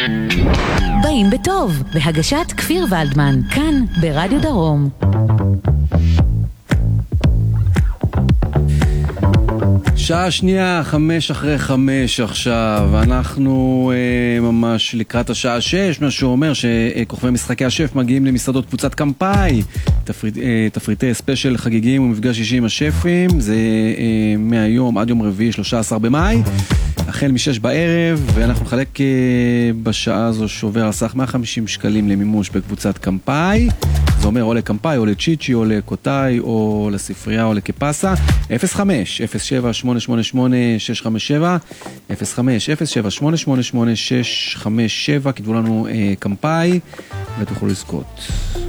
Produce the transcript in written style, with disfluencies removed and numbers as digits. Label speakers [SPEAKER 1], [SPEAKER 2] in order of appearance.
[SPEAKER 1] באים בטוב, בהגשת כפיר ולדמן, כאן ברדיו דרום.
[SPEAKER 2] שעה שנייה, 5:05 עכשיו, אנחנו ממש לקראת השעה 6, מה שאומר שכוכבי משחקי השף מגיעים למסעדות קבוצת קמפאי, תפריטי ספיישל חגיגיים ומפגש אישי עם השפים, זה מהיום עד יום רביעי 13 במאי, החל מ-6 בערב, ואנחנו נחלק בשעה הזו שובר על סך 150 שקלים למימוש בקבוצת קמפאי, זה אומר או לקמפאי או לצ'יצ'י או לקוטאי או לספרייה או לקפסה, 05-07-888-657, 05-07-888-657, כתבו לנו קמפאי ותוכלו לזכות.